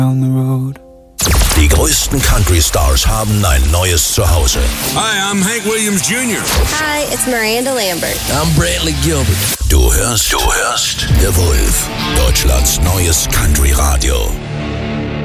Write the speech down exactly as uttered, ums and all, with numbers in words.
down the road. Die größten Country-Stars haben ein neues Zuhause. Hi, I'm Hank Williams Junior Hi, it's Miranda Lambert. I'm Brantley Gilbert. Du hörst, du hörst The Wolf, Deutschlands neues Country-Radio.